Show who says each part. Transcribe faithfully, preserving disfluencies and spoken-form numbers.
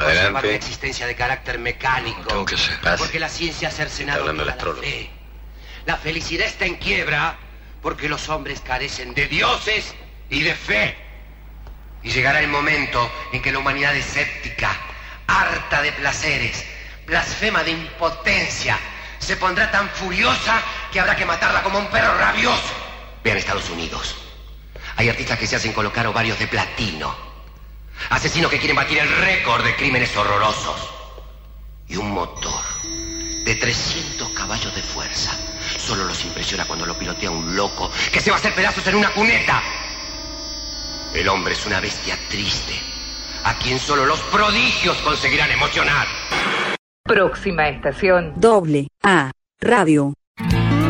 Speaker 1: conservar una existencia de carácter mecánico.
Speaker 2: Tengo que ser.
Speaker 1: Porque la ciencia ha cercenado
Speaker 2: hablando
Speaker 1: toda
Speaker 2: del astrólogo.
Speaker 1: la fe. La felicidad está en quiebra porque los hombres carecen de dioses y de fe. Y llegará el momento en que la humanidad escéptica, harta de placeres, blasfema de impotencia, se pondrá tan furiosa que habrá que matarla como un perro rabioso. Vean Estados Unidos. Hay artistas que se hacen colocar ovarios de platino. Asesinos que quieren batir el récord de crímenes horrorosos. Y un motor de trescientos caballos de fuerza solo los impresiona cuando lo pilotea un loco que se va a hacer pedazos en una cuneta. El hombre es una bestia triste, a quien solo los prodigios conseguirán emocionar.
Speaker 3: Próxima estación.
Speaker 4: Doble A Radio.